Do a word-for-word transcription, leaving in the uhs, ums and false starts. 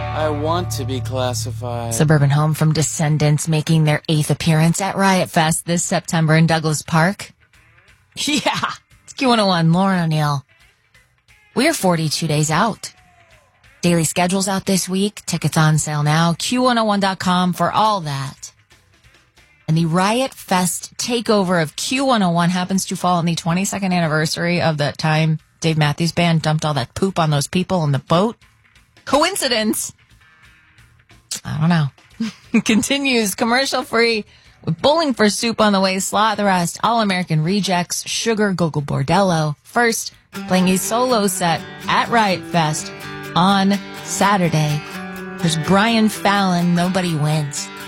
I want to be classified. Suburban Home from Descendants making their eighth appearance at Riot Fest this September in Douglas Park. Yeah, it's Q one oh one, Lauren O'Neill. We're forty-two days out. Daily schedule's out this week. Tickets on sale now. Q one oh one dot com for all that. And the Riot Fest takeover of Q one oh one happens to fall on the twenty-second anniversary of that time Dave Matthews Band dumped all that poop on those people in the boat. Coincidence? I don't know. Continues commercial free with Bowling for Soup on the way. Slot the Rest, All American Rejects, Sugar, Gogol Bordello. First, playing a solo set at Riot Fest on Saturday. There's Brian Fallon, Nobody Wins.